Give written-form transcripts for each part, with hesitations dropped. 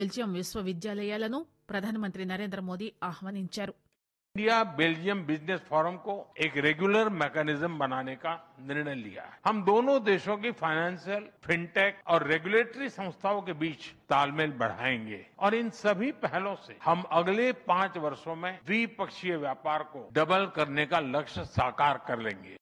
Belgium విశ్వవిద్యాలయాలను ప్రధానమంత్రి నరేంద్ర మోదీ ఆహ్వానించారు. India Belgium business forum को एक रेगुलर मैकेनिज्म बनाने का निर्णय लिया है. हम दोनों देशों की फाइनेंशियल, फिनटेक और रेगुलेटरी संस्थाओं के बीच तालमेल बढ़ाएंगे और इन सभी पहलों से हम अगले 5 वर्षों में द्विपक्षीय व्यापार को डबल करने का लक्ष्य साकार कर लेंगे.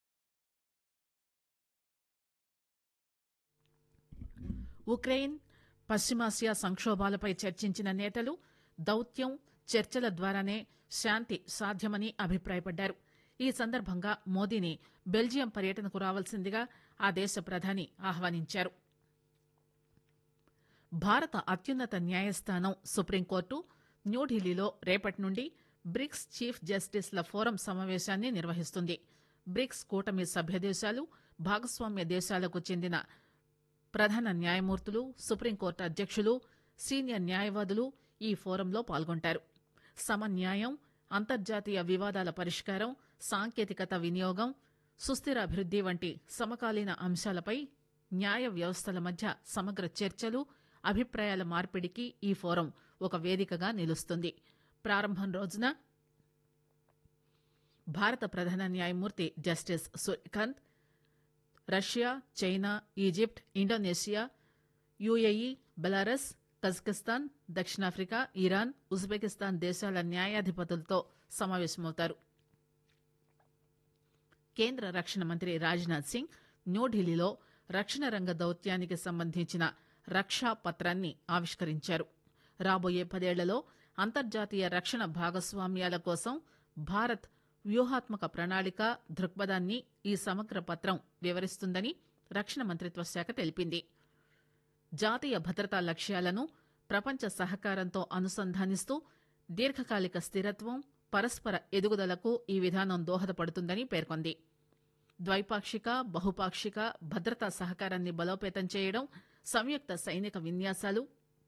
ఉక్రెయిన్ పశ్చిమాసియా సంక్షోభాలపై చర్చించిన నేతలు దౌత్యం చర్చల ద్వారానే శాంతి సాధ్యమని అభిప్రాయపడ్డారు. ఈ సందర్భంగా మోదీని బెల్జియం పర్యటనకు రావాల్సిందిగా ఆ దేశ ప్రధాని ఆహ్వానించారు. భారత అత్యున్నత న్యాయస్థానం సుప్రీంకోర్టు న్యూఢిల్లీలో రేపటి నుండి బ్రిక్స్ చీఫ్ జస్టిస్ల ఫోరం సమావేశాన్ని నిర్వహిస్తుంది. బ్రిక్స్ కూటమి సభ్యదేశాలు, భాగస్వామ్య దేశాలకు చెందిన ప్రధాన న్యాయమూర్తులు, సుప్రీంకోర్టు అధ్యక్షులు, సీనియర్ న్యాయవాదులు ఈ ఫోరంలో పాల్గొంటారు. సమన్యాయం, అంతర్జాతీయ వివాదాల పరిష్కారం, సాంకేతికత వినియోగం, సుస్థిర అభివృద్ది వంటి సమకాలీన అంశాలపై న్యాయ వ్యవస్థల మధ్య సమగ్ర చర్చలు, అభిప్రాయాల మార్పిడికి ఈ ఫోరం ఒక వేదికగా నిలుస్తుంది. ప్రారంభం రోజున భారత ప్రధాన న్యాయమూర్తి justice Surya Kant Russia, China, Egypt, Indonesia, UAE, Belarus, Kazakhstan, దక్షిణాఫ్రికా, ఇరాన్, ఉజ్బెకిస్తాన్ దేశాల న్యాయాధిపతులతో సమావేశమవుతారు. కేంద్ర రక్షణ మంత్రి రాజ్నాథ్ సింగ్ న్యూఢిల్లీలో రక్షణ రంగ దౌత్యానికి సంబంధించిన రక్షా పత్రాన్ని ఆవిష్కరించారు. రాబోయే 10 ఏళ్లలో అంతర్జాతీయ రక్షణ భాగస్వామ్యాల కోసం భారత్ వ్యూహాత్మక ప్రణాళిక దృక్పథాన్ని ఈ సమగ్ర పత్రం వివరిస్తుందని రక్షణ మంత్రిత్వ శాఖ తెలిపింది. జాతీయ భద్రతా లక్ష్యాలను ప్రపంచ సహకారంతో అనుసంధానిస్తూ దీర్ఘకాలిక స్థిరత్వం, పరస్పర ఎదుగుదలకు ఈ విధానం దోహదపడుతుందని పేర్కొంది. ద్వైపాక్షిక, బహుపాక్షిక భద్రతా సహకారాన్ని బలోపేతం చేయడం, సంయుక్త సైనిక విన్యాసాలు,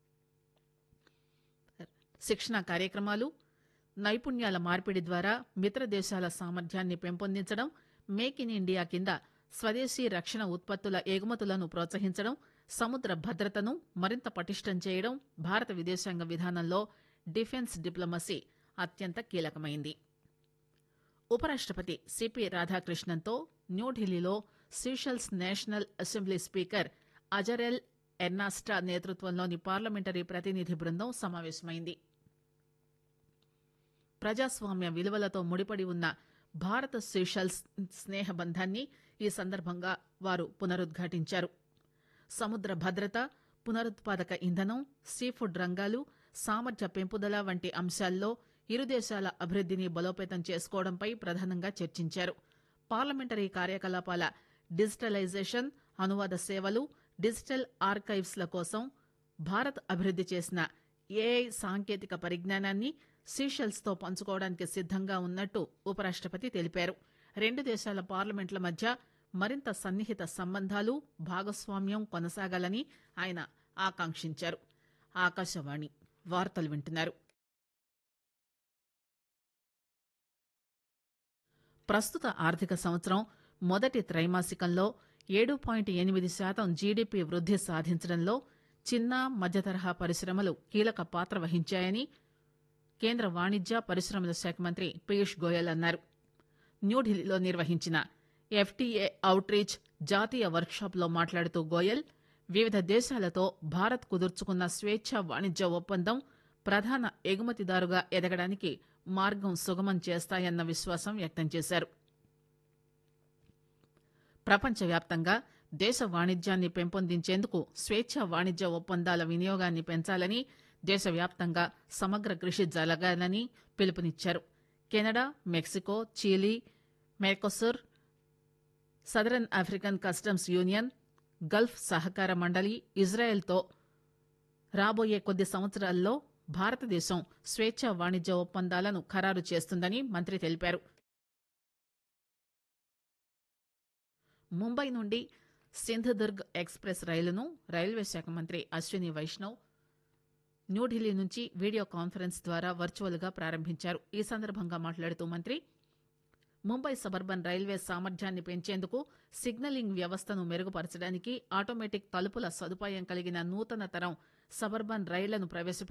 శిక్షణ కార్యక్రమాలు, నైపుణ్యాల మార్పిడి ద్వారా మిత్ర దేశాల సామర్థ్యాన్ని పెంపొందించడం, మేక్ ఇన్ ఇండియా కింద స్వదేశీ రక్షణ ఉత్పత్తుల ఎగుమతులను ప్రోత్సహించడం, సముద్ర భద్రతను మరింత పటిష్టం చేయడం భారత విదేశాంగ విధానంలో డిఫెన్స్ డిప్లొమసీ అత్యంత కీలకమైంది. ఉపరాష్టపతి సిపి రాధాకృష్ణన్తో న్యూఢిల్లీలో సీషెల్స్ నేషనల్ అసెంబ్లీ స్పీకర్ అజరెల్ ఎర్నాస్టా నేతృత్వంలోని పార్లమెంటరీ ప్రతినిధి బృందం సమావేశమైంది. ప్రజాస్వామ్య విలువలతో ముడిపడి ఉన్న భారత సీషెల్స్ స్నేహబంధాన్ని ఈ సందర్భంగా వారు పునరుద్ఘాటించారు. సముద్ర భద్రత, పునరుత్పాదక ఇంధనం, సీఫుడ్ రంగాలు, సామర్థ్య పెంపుదల వంటి అంశాల్లో ఇరు దేశాల అభివృద్దిని బలోపేతం చేసుకోవడంపై ప్రధానంగా చర్చించారు. పార్లమెంటరీ కార్యకలాపాల డిజిటలైజేషన్, అనువాద సేవలు, డిజిటల్ ఆర్కైవ్స్ల కోసం భారత్ అభివృద్ది చేసిన ఏఐ సాంకేతిక పరిజ్ఞానాన్ని సీషెల్స్తో పంచుకోవడానికి సిద్దంగా ఉన్నట్టు ఉపరాష్టపతి తెలిపారు. 2 దేశాల పార్లమెంట్ల మధ్య మరింత సన్నిహిత సంబంధాలు, భాగస్వామ్యం కొనసాగాలని ఆయన ఆకాంక్షించారు. ఆకాశవాణి వార్తలు వింటున్నారు. ప్రస్తుత ఆర్థిక సంవత్సరం మొదటి త్రైమాసికంలో 7.8% జీడీపీ వృద్ది సాధించడంలో చిన్న, మధ్యతరహా పరిశ్రమలు కీలక పాత్ర వహించాయని కేంద్ర వాణిజ్య పరిశ్రమల శాఖ మంత్రి పీయూష్ గోయల్ అన్నారు. న్యూఢిల్లీలో నిర్వహించిన ఎఫ్టీఏ అవుట్ రీచ్ జాతీయ వర్క్షాప్లో మాట్లాడుతూ గోయల్ వివిధ దేశాలతో భారత్ కుదుర్చుకున్న స్వేచ్ఛా వాణిజ్య ఒప్పందం ప్రధాన ఎగుమతిదారుగా ఎదగడానికి మార్గం సుగమం చేస్తాయన్న విశ్వాసం వ్యక్తం చేశారు. ప్రపంచవ్యాప్తంగా దేశ వాణిజ్యాన్ని పెంపొందించేందుకు స్వేచ్ఛా వాణిజ్య ఒప్పందాల వినియోగాన్ని పెంచాలని, దేశవ్యాప్తంగా సమగ్ర కృషి జరగాలని పిలుపునిచ్చారు. Canada, Mexico, Chile, Mercosur, southern African customs union, Gulf సహకార మండలి, ఇజ్రాయెల్తో రాబోయే కొద్ది సంవత్సరాల్లో భారతదేశం స్వేచ్ఛా వాణిజ్య ఒప్పందాలను ఖరారు చేస్తుందని మంత్రి తెలిపారు. ముంబై నుండి సింధుదుర్గ్ ఎక్స్ప్రెస్ రైలును రైల్వే శాఖ మంత్రి అశ్విని వైష్ణవ్ న్యూఢిల్లీ నుంచి వీడియో కాన్ఫరెన్స్ ద్వారా వర్చువల్ గా ప్రారంభించారు. ఈ సందర్భంగా మాట్లాడుతూ మంత్రి ముంబై సబర్బన్ రైల్వే సామర్థ్యాన్ని పెంచేందుకు సిగ్నలింగ్ వ్యవస్థను మెరుగుపరచడానికి ఆటోమేటిక్ తలుపుల సదుపాయం కలిగిన నూతన తరం సబర్బన్ రైళ్లను ప్రవేశపెట్టారు.